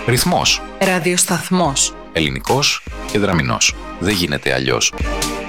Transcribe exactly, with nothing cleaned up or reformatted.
Ρυθμός. Ραδιοσταθμός. Ελληνικός και δραμηνός. Δεν γίνεται αλλιώς.